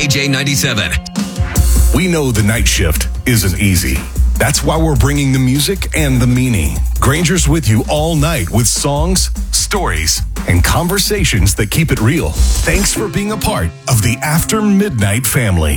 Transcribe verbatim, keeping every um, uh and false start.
K J ninety-seven. We know the night shift isn't easy. That's why we're bringing the music and the meaning. Granger's with you all night with songs, stories, and conversations that keep it real. Thanks for being a part of the After Midnight family.